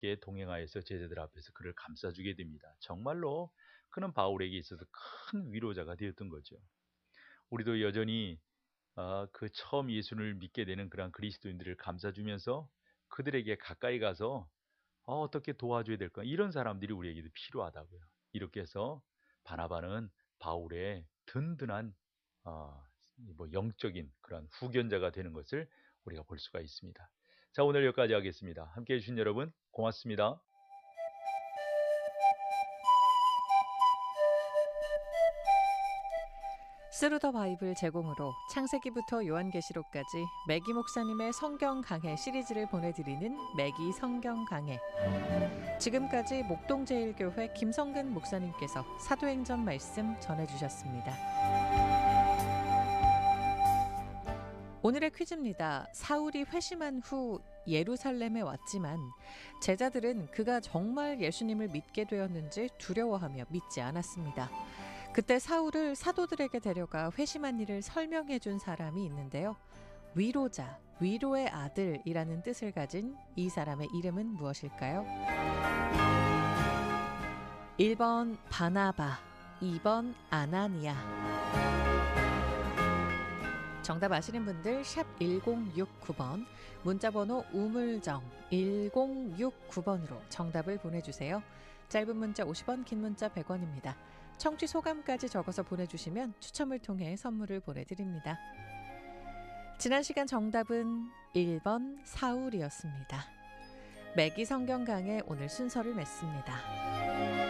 함께 동행하여서 제자들 앞에서 그를 감싸주게 됩니다. 정말로 그는 바울에게 있어서 큰 위로자가 되었던 거죠. 우리도 여전히 그 처음 예수를 믿게 되는 그런 그리스도인들을 감싸주면서 그들에게 가까이 가서 어떻게 도와줘야 될까? 이런 사람들이 우리에게도 필요하다고요. 이렇게 해서 바나바는 바울의 든든한 어, 영적인 그런 후견자가 되는 것을 우리가 볼 수가 있습니다. 자, 오늘 여기까지 하겠습니다. 함께해 주신 여러분 고맙습니다. 스루더 바이블 제공으로 창세기부터 요한계시록까지 매기 목사님의 성경 강해 시리즈를 보내드리는 매기 성경 강해. 지금까지 목동제일교회 김성근 목사님께서 사도행전 말씀 전해주셨습니다. 오늘의 퀴즈입니다. 사울이 회심한 후 예루살렘에 왔지만 제자들은 그가 정말 예수님을 믿게 되었는지 두려워하며 믿지 않았습니다. 그때 사울을 사도들에게 데려가 회심한 일을 설명해 준 사람이 있는데요. 위로자, 위로의 아들이라는 뜻을 가진 이 사람의 이름은 무엇일까요? 1번 바나바, 2번 아나니아. 정답 아시는 분들 샵 1069번, 문자번호 우물정 1069번으로 정답을 보내주세요. 짧은 문자 50원, 긴 문자 100원입니다. 청취 소감까지 적어서 보내주시면 추첨을 통해 선물을 보내드립니다. 지난 시간 정답은 1번 사울이었습니다. 매기 성경 강의 오늘 순서를 맺습니다.